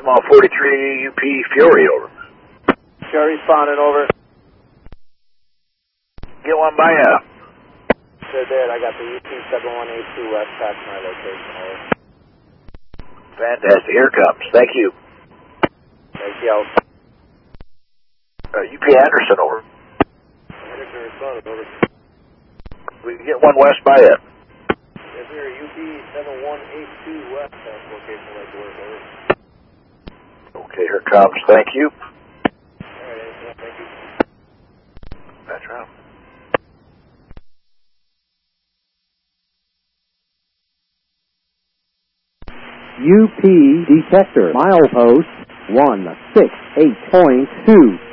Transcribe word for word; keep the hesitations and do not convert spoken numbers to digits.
Small forty-three U P Fury, over. Fury responding, over. Get one by ya. Sure did. I got the U P seven one eight two west past my location, over. Fantastic. Here it comes. Thank you. Thank you. Uh, U P Anderson, over. Anderson responding, over. We can get one west by ya. Yes, sir. U P seven one eight two west past location, right to work, over. Okay, here it comes. Thank you. All right, Anderson. Thank you. That's right. U P detector, milepost one six eight point two.